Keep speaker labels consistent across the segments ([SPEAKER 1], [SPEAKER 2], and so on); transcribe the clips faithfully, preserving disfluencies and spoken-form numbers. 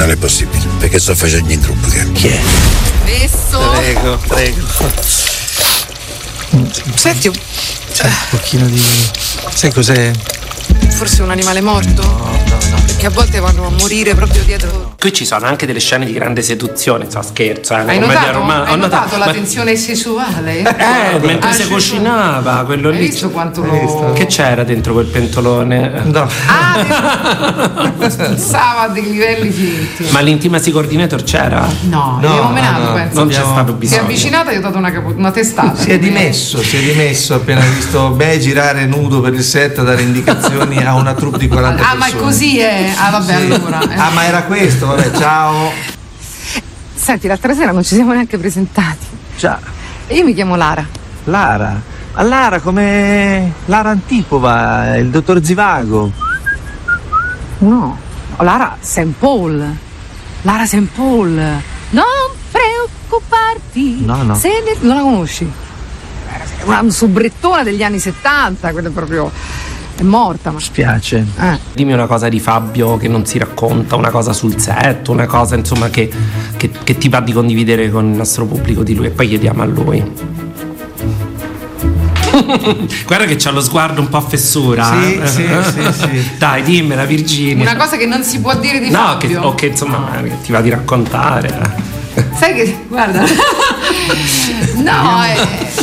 [SPEAKER 1] non è possibile, perché sto facendo in truppo.
[SPEAKER 2] Chi è?
[SPEAKER 3] Messo.
[SPEAKER 2] Prego, prego.
[SPEAKER 3] Senti,
[SPEAKER 2] c'è un pochino di... sai cos'è?
[SPEAKER 3] Forse un animale morto?
[SPEAKER 2] No, no, no.
[SPEAKER 3] Perché a volte vanno a morire proprio dietro.
[SPEAKER 4] Qui ci sono anche delle scene di grande seduzione, so, scherzo, eh,
[SPEAKER 3] Hai notato,
[SPEAKER 4] romana.
[SPEAKER 3] hai
[SPEAKER 4] Ho
[SPEAKER 3] notato
[SPEAKER 4] notato,
[SPEAKER 3] la
[SPEAKER 4] ma...
[SPEAKER 3] tensione sessuale?
[SPEAKER 4] Eh, mentre
[SPEAKER 3] Ah,
[SPEAKER 4] si
[SPEAKER 3] sì,
[SPEAKER 4] cucinava, quello
[SPEAKER 3] hai
[SPEAKER 4] lì.
[SPEAKER 3] visto quanto lo...
[SPEAKER 4] Che c'era dentro quel pentolone?
[SPEAKER 2] No.
[SPEAKER 3] Ah, pensava a dei livelli finti.
[SPEAKER 4] Ma l'intimacy coordinator c'era?
[SPEAKER 3] No,
[SPEAKER 2] No,
[SPEAKER 3] abbiamo menato,
[SPEAKER 2] no, no.
[SPEAKER 3] penso.
[SPEAKER 4] Non c'è stato
[SPEAKER 3] Si è
[SPEAKER 4] bisogno.
[SPEAKER 3] avvicinato e gli ho dato una, capo- una testata.
[SPEAKER 2] Si è dimesso, si è dimesso appena visto me girare nudo per il set, dare indicazioni a una troupe di quaranta
[SPEAKER 3] Ah,
[SPEAKER 2] persone.
[SPEAKER 3] ma è così, eh? Ah, vabbè,
[SPEAKER 2] Sì.
[SPEAKER 3] allora. eh.
[SPEAKER 2] Ah, ma era questo, vabbè, ciao.
[SPEAKER 3] Senti, l'altra sera non ci siamo neanche presentati.
[SPEAKER 2] Già,
[SPEAKER 3] Io mi chiamo Lara.
[SPEAKER 2] Lara. Ma Lara come Lara Antipova, il dottor Zivago.
[SPEAKER 3] No, oh, Lara Saint Paul. Lara Saint Paul. Non preoccuparti.
[SPEAKER 2] No, no.
[SPEAKER 3] Se ne... Non la conosci? È una subrettona degli anni settanta, quella proprio... È morta, ma...
[SPEAKER 2] Spiace.
[SPEAKER 3] Eh.
[SPEAKER 4] Dimmi una cosa di Fabio che non si racconta, una cosa sul set, una cosa insomma che, che, che ti va di condividere con il nostro pubblico di lui e poi chiediamo a lui. Guarda che c'ha lo sguardo un po' a fessura.
[SPEAKER 2] Sì,
[SPEAKER 4] eh?
[SPEAKER 2] sì, sì, sì.
[SPEAKER 4] Dai, dimmela Virginia.
[SPEAKER 3] Una cosa che non si può dire di
[SPEAKER 4] No,
[SPEAKER 3] Fabio.
[SPEAKER 4] che, o che insomma che ti va di raccontare. eh.
[SPEAKER 3] Sai che... Guarda. No, eh...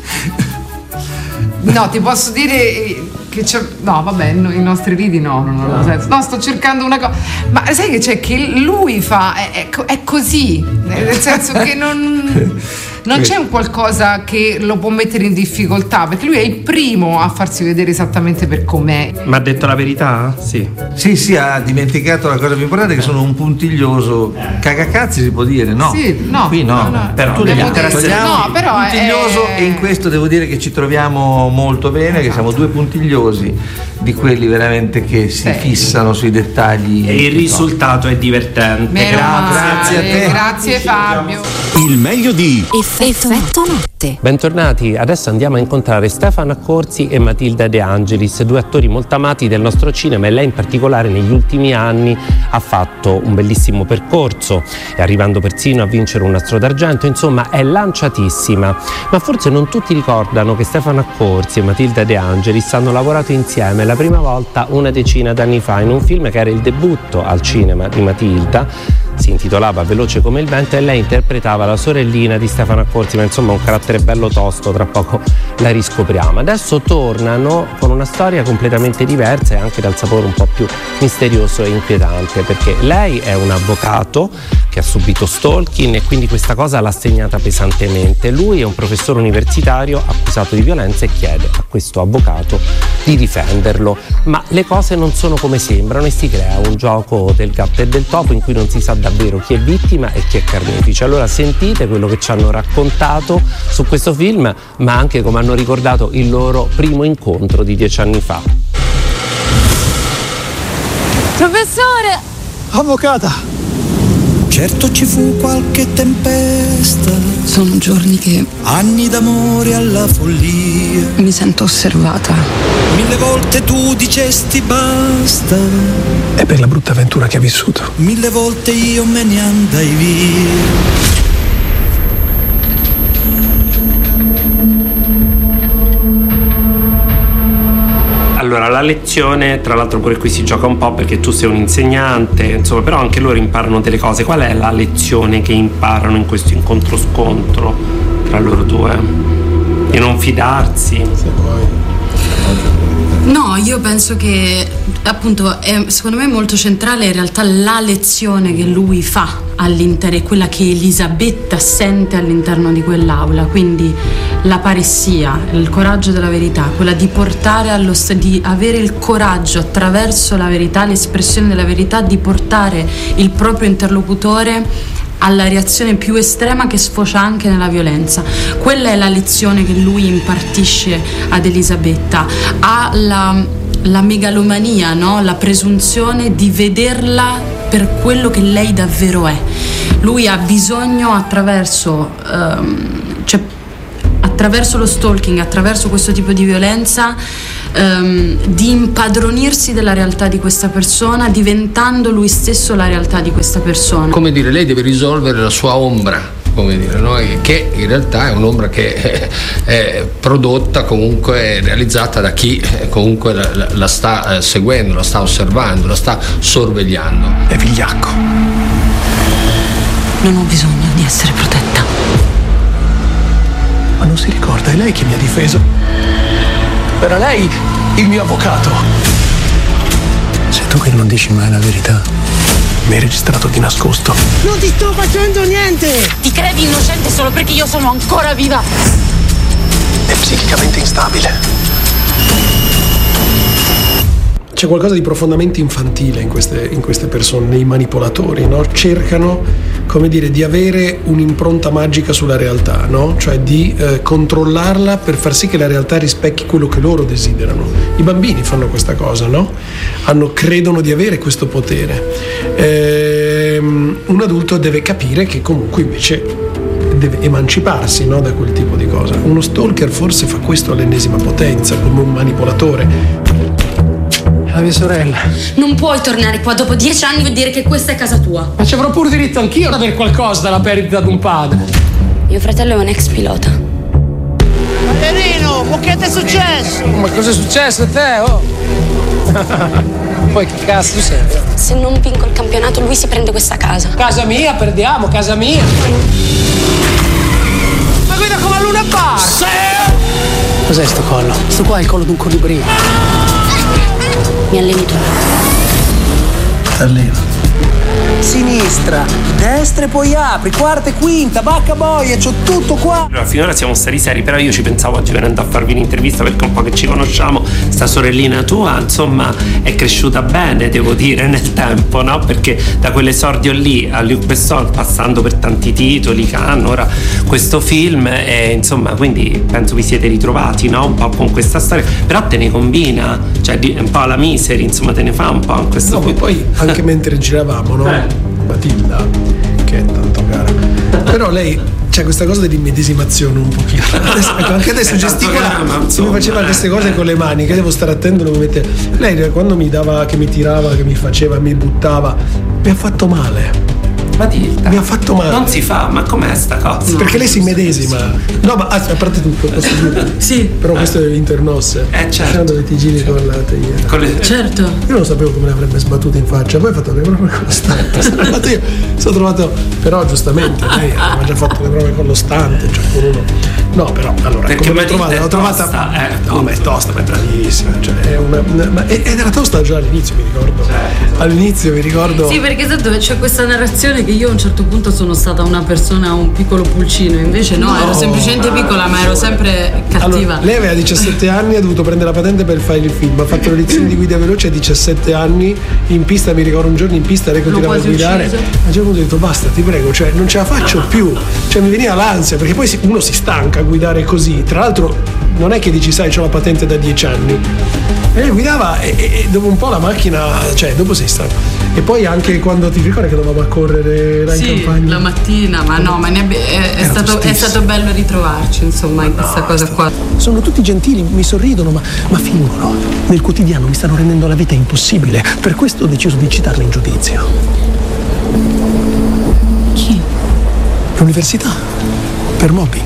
[SPEAKER 3] No, ti posso dire che c'è... No, vabbè, no, i nostri ridi no, non hanno senso. No, sto cercando una cosa... Ma sai che c'è? Che lui fa... È, è, co- è così. Nel senso che non... Non c'è un qualcosa che lo può mettere in difficoltà, perché lui è il primo a farsi vedere esattamente per com'è.
[SPEAKER 4] Ma ha detto la verità? Sì.
[SPEAKER 2] Sì, sì, ha dimenticato la cosa più importante, che sono un puntiglioso. Cagacazzi si può dire, no?
[SPEAKER 3] Sì, no.
[SPEAKER 2] Qui no.
[SPEAKER 3] no, no.
[SPEAKER 4] Però
[SPEAKER 2] Tu
[SPEAKER 4] devi
[SPEAKER 2] devi
[SPEAKER 4] ancora essere-
[SPEAKER 3] No, però è-
[SPEAKER 2] puntiglioso, e in questo devo dire che ci troviamo molto bene, che siamo due puntigliosi, di quelli veramente che si
[SPEAKER 3] Sì.
[SPEAKER 2] fissano sui dettagli.
[SPEAKER 4] E il risultato è divertente.
[SPEAKER 3] Meno
[SPEAKER 4] Grazie.
[SPEAKER 3] male.
[SPEAKER 2] grazie a te.
[SPEAKER 3] Grazie Fabio.
[SPEAKER 5] Il meglio di
[SPEAKER 6] Effetto notte.
[SPEAKER 4] Bentornati, adesso andiamo a incontrare Stefano Accorsi e Matilda De Angelis, due attori molto amati del nostro cinema, e lei in particolare negli ultimi anni ha fatto un bellissimo percorso, e arrivando persino a vincere un Nastro d'Argento, insomma è lanciatissima. Ma forse non tutti ricordano che Stefano Accorsi e Matilda De Angelis hanno lavorato insieme la prima volta una decina d'anni fa in un film che era il debutto al cinema di Matilda. Si intitolava Veloce come il vento e lei interpretava la sorellina di Stefano Accorsi, ma insomma un carattere bello tosto, tra poco la riscopriamo. Adesso tornano con una storia completamente diversa e anche dal sapore un po' più misterioso e inquietante, perché lei è un avvocato che ha subito stalking e quindi questa cosa l'ha segnata pesantemente. Lui è un professore universitario accusato di violenza e chiede a questo avvocato di difenderlo, ma le cose non sono come sembrano e si crea un gioco del gatto e del topo in cui non si sa davvero chi è vittima e chi è carnefice. Allora sentite quello che ci hanno raccontato su questo film, ma anche come hanno ricordato il loro primo incontro di dieci anni fa.
[SPEAKER 6] Professore!
[SPEAKER 5] avvocata.
[SPEAKER 7] Certo ci fu qualche tempesta,
[SPEAKER 6] Sono giorni che
[SPEAKER 7] anni d'amore alla follia.
[SPEAKER 6] mi sento osservata.
[SPEAKER 7] Mille volte tu dicesti basta,
[SPEAKER 5] È per la brutta avventura che ha vissuto.
[SPEAKER 7] mille volte io me ne andai via.
[SPEAKER 4] Allora, la lezione, tra l'altro pure qui si gioca un po' perché tu sei un insegnante, insomma, però anche loro imparano delle cose. Qual è la lezione che imparano in questo incontro-scontro tra loro due? Di non fidarsi?
[SPEAKER 8] No, io penso che appunto è, secondo me è molto centrale in realtà la lezione che lui fa all'interno, è quella che Elisabetta sente all'interno di quell'aula, quindi la paressia, il coraggio della verità, quella di portare allo di avere il coraggio attraverso la verità, l'espressione della verità, di portare il proprio interlocutore alla reazione più estrema che sfocia anche nella violenza. Quella è la lezione che lui impartisce ad Elisabetta. Ha la, la megalomania, no? La presunzione di vederla per quello che lei davvero è. Lui ha bisogno attraverso, um, cioè, attraverso lo stalking, attraverso questo tipo di violenza, um, di impadronirsi della realtà di questa persona, diventando lui stesso la realtà di questa persona.
[SPEAKER 9] Come dire, lei deve risolvere la sua ombra, come dire, no? Che in realtà è un'ombra che è prodotta, comunque realizzata da chi comunque la, la sta seguendo, la sta osservando, la sta sorvegliando.
[SPEAKER 5] È vigliacco.
[SPEAKER 6] Non ho bisogno di essere protetta.
[SPEAKER 5] Ma non si ricorda, è lei che mi ha difeso. Era lei il mio avvocato. Sei tu che non dici mai la verità. Mi hai registrato di nascosto.
[SPEAKER 10] Non ti sto facendo niente!
[SPEAKER 6] Ti credi innocente solo perché io sono ancora viva?
[SPEAKER 5] È psichicamente instabile. C'è qualcosa di profondamente infantile in queste, in queste persone, nei manipolatori, no? Cercano, come dire, di avere un'impronta magica sulla realtà, no? Cioè di eh, controllarla per far sì che la realtà rispecchi quello che loro desiderano. I bambini fanno questa cosa, no? Hanno, credono di avere questo potere. Ehm, un adulto deve capire che comunque invece deve emanciparsi, no, da quel tipo di cosa. Uno stalker forse fa questo all'ennesima potenza, come un manipolatore. La mia sorella.
[SPEAKER 8] Non puoi tornare qua dopo dieci anni e dire che questa è casa tua.
[SPEAKER 5] Ma ci avrò pure diritto anch'io ad avere qualcosa dalla perdita di un padre.
[SPEAKER 8] Mio fratello è un ex pilota.
[SPEAKER 10] Paperino, ma che ti è successo?
[SPEAKER 5] Ma cosa è successo a te, oh? Poi che cazzo sei?
[SPEAKER 8] Se non vinco il campionato lui si prende questa casa.
[SPEAKER 5] Casa mia, perdiamo, casa mia. Ma guida come a Luna Park! Sì! Cos'è sto collo? Sto qua è il collo di un colibrino.
[SPEAKER 8] Mi alleni tu.
[SPEAKER 5] Allena.
[SPEAKER 10] Sinistra, destra e poi apri, quarta e quinta, bacca boia, c'ho tutto qua.
[SPEAKER 4] Allora, finora siamo stati seri, però io ci pensavo oggi venendo a farvi un'intervista perché un po' che ci conosciamo, sta sorellina tua, insomma, è cresciuta bene, devo dire, nel tempo, no? Perché da quell'esordio lì a Luc Besson, passando per tanti titoli che hanno ora questo film, e insomma, quindi penso vi siete ritrovati, no? Un po' con questa storia, però te ne combina, cioè un po' la Misery, insomma, te ne fa un po' in questo
[SPEAKER 5] no,
[SPEAKER 4] film.
[SPEAKER 5] Poi anche mentre giravamo, no? Eh. Matilda, che è tanto cara, però lei c'è questa cosa dell'immedesimazione un pochino. Adesso, ecco, anche adesso gesticola, se mi faceva queste cose con le mani, che devo stare attento, non mi mette. Lei quando mi dava, che mi tirava, che mi faceva, mi buttava, mi ha fatto male.
[SPEAKER 4] Matilda,
[SPEAKER 5] mi ha fatto male.
[SPEAKER 4] Non si fa, ma com'è sta cosa?
[SPEAKER 5] Perché lei si medesima. No, ma a parte tutto, posso dire.
[SPEAKER 8] Sì.
[SPEAKER 5] Però questo è internosse.
[SPEAKER 4] Eh, certo.
[SPEAKER 5] Dove ti giri con la teiera.
[SPEAKER 4] Con le...
[SPEAKER 8] Certo.
[SPEAKER 5] Io non sapevo come l'avrebbe sbattuta in faccia, poi ha fatto le prove con lo stante. Sono arrivato io, sono trovato. Però giustamente lei aveva già fatto le prove con lo stante, cioè con uno. No, però allora
[SPEAKER 4] perché
[SPEAKER 5] come l'ho trovata? L'ho trovata.
[SPEAKER 4] Tosta, eh,
[SPEAKER 5] no, ma è tosta, ma è bravissima. Cioè, è una, una, ma ed era tosta già all'inizio, mi ricordo. Certo. All'inizio mi ricordo.
[SPEAKER 8] Sì, perché esatto, c'è questa narrazione che io a un certo punto sono stata una persona, un piccolo pulcino, invece no, no ero semplicemente piccola, ma ero sempre cattiva.
[SPEAKER 5] Allora, lei aveva diciassette anni, ha dovuto prendere la patente per fare il film, ha fatto le lezioni di guida veloce a diciassette anni, in pista, mi ricordo un giorno in pista lei continuava a guidare, ucciso. A un certo punto ho detto basta, ti prego, cioè non ce la faccio più, cioè mi veniva l'ansia, perché poi uno si stanca a guidare così, tra l'altro non è che dici sai c'ho la patente da dieci anni, e lei guidava e, e, e dopo un po' la macchina, cioè dopo sei stanco. E poi anche quando ti ricordi che dovevamo accorrere là
[SPEAKER 8] sì,
[SPEAKER 5] in campagna?
[SPEAKER 8] La mattina, ma no, ma ne è, è, è, stato, è stato bello ritrovarci, insomma, in questa no, cosa qua.
[SPEAKER 5] Sono tutti gentili, mi sorridono, ma, ma fingono. Nel quotidiano mi stanno rendendo la vita impossibile. Per questo ho deciso di citarli in giudizio.
[SPEAKER 6] Chi?
[SPEAKER 5] L'università. Per mobbing.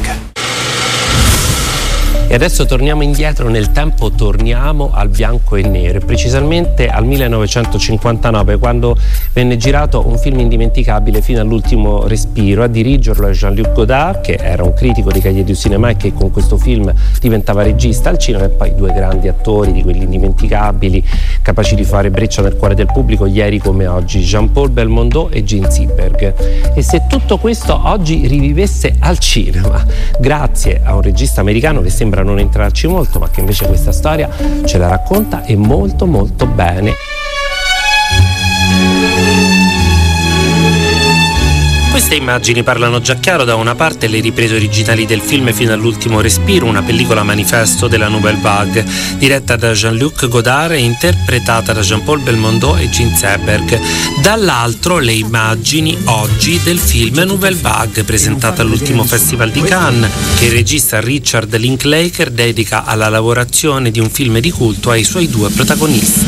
[SPEAKER 4] E adesso torniamo indietro nel tempo, torniamo al bianco e nero, precisamente al millenovecentocinquantanove, quando venne girato un film indimenticabile fino all'ultimo respiro. A dirigerlo è Jean-Luc Godard, che era un critico di Cahiers du Cinéma e che con questo film diventava regista al cinema, e poi due grandi attori di quelli indimenticabili, capaci di fare breccia nel cuore del pubblico ieri come oggi, Jean-Paul Belmondo e Gene Seberg. E se tutto questo oggi rivivesse al cinema, grazie a un regista americano che sembra non entrarci molto, ma che invece questa storia ce la racconta e molto molto bene. Queste immagini parlano già chiaro. Da una parte le riprese originali del film Fino all'ultimo respiro, una pellicola manifesto della Nouvelle Vague, diretta da Jean-Luc Godard e interpretata da Jean-Paul Belmondo e Gene Seberg. Dall'altro le immagini oggi del film Nouvelle Vague, presentata all'ultimo Festival di Cannes, che il regista Richard Linklater dedica alla lavorazione di un film di culto ai suoi due protagonisti.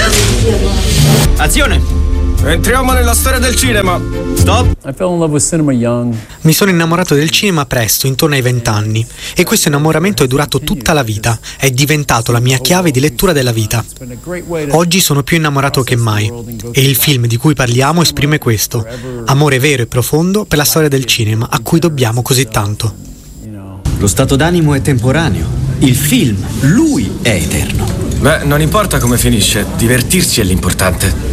[SPEAKER 11] Azione! Entriamo nella storia del cinema. Stop.
[SPEAKER 12] I fell in love with cinema young.
[SPEAKER 13] Mi sono innamorato del cinema presto, intorno ai vent'anni, e questo innamoramento è durato tutta la vita, è diventato la mia chiave di lettura della vita. Oggi sono più innamorato che mai, e il film di cui parliamo esprime questo, amore vero e profondo per la storia del cinema, a cui dobbiamo così tanto.
[SPEAKER 11] Lo stato d'animo è temporaneo, il film, lui è eterno. Beh, non importa come finisce, divertirsi è l'importante.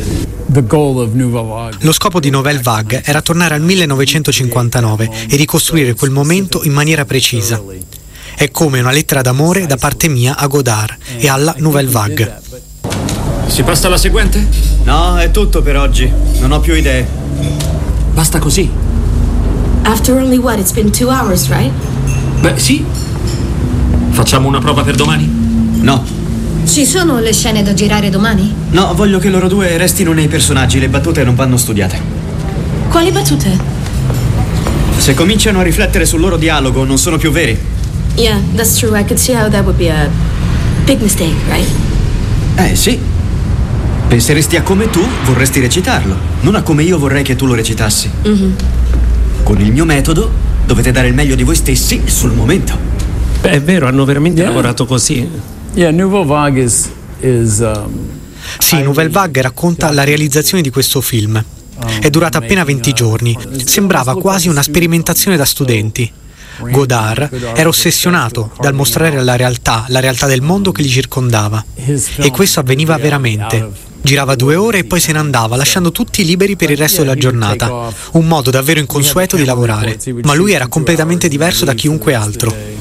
[SPEAKER 13] Lo scopo di Nouvelle Vague era tornare al millenovecentocinquantanove e ricostruire quel momento in maniera precisa. È come una lettera d'amore da parte mia a Godard e alla Nouvelle Vague.
[SPEAKER 11] Si passa alla seguente? No, è tutto per oggi. Non ho più idee. Basta così.
[SPEAKER 14] After only what? It's been two hours, right?
[SPEAKER 11] Beh, sì. Facciamo una prova per domani? No.
[SPEAKER 14] Ci sono le scene da girare domani?
[SPEAKER 11] No, voglio che loro due restino nei personaggi. Le battute non vanno studiate.
[SPEAKER 14] Quali battute?
[SPEAKER 11] Se cominciano a riflettere sul loro dialogo, non sono più veri.
[SPEAKER 14] Yeah, that's true. I could see how that would be a big mistake, right?
[SPEAKER 11] Eh, sì. Penseresti a come tu vorresti recitarlo, non a come io vorrei che tu lo recitassi.
[SPEAKER 14] Mm-hmm.
[SPEAKER 11] Con il mio metodo dovete dare il meglio di voi stessi sul momento.
[SPEAKER 4] Beh, è vero, hanno veramente yeah. lavorato così.
[SPEAKER 12] Yeah, Nouvelle Vague is, is, um,
[SPEAKER 13] sì, Nouvelle Vague racconta la realizzazione di questo film. È durata appena venti giorni. Sembrava quasi una sperimentazione da studenti. Godard era ossessionato dal mostrare la realtà, la realtà del mondo che li circondava. E questo avveniva veramente. Girava due ore e poi se ne andava, lasciando tutti liberi per il resto della giornata. Un modo davvero inconsueto di lavorare. Ma lui era completamente diverso da chiunque altro.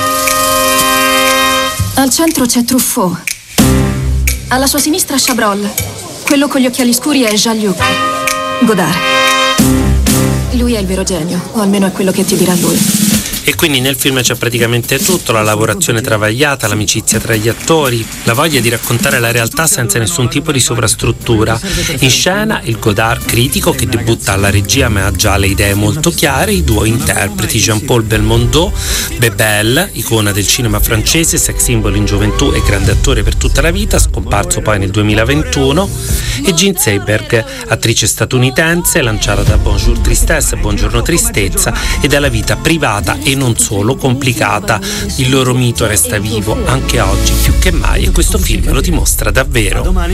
[SPEAKER 15] Al centro c'è Truffaut. Alla sua sinistra Chabrol. Quello con gli occhiali scuri è Jean-Luc Godard. Lui è il vero genio, o almeno è quello che ti dirà lui.
[SPEAKER 4] E quindi nel film c'è praticamente tutto: la lavorazione travagliata, l'amicizia tra gli attori, la voglia di raccontare la realtà senza nessun tipo di sovrastruttura. In scena il Godard critico che debutta alla regia ma ha già le idee molto chiare, i due interpreti Jean-Paul Belmondo, Bebel, icona del cinema francese, sex symbol in gioventù e grande attore per tutta la vita, scomparso poi nel duemilaventuno, e Gene Seberg, attrice statunitense lanciata da Bonjour Tristesse, Buongiorno Tristezza, e dalla vita privata e non solo complicata. Il loro mito resta vivo anche oggi più che mai, e questo film lo dimostra davvero.
[SPEAKER 11] A domani.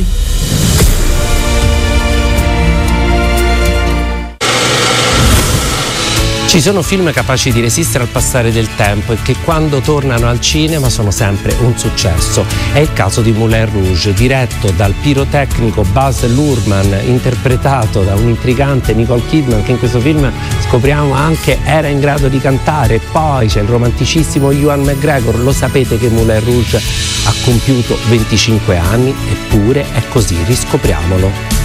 [SPEAKER 4] Ci sono film capaci di resistere al passare del tempo e che quando tornano al cinema sono sempre un successo. È il caso di Moulin Rouge, diretto dal pirotecnico Baz Luhrmann, interpretato da un'intrigante Nicole Kidman, che in questo film scopriamo anche era in grado di cantare. Poi c'è il romanticissimo Ewan McGregor. Lo sapete che Moulin Rouge ha compiuto venticinque anni, eppure è così, riscopriamolo.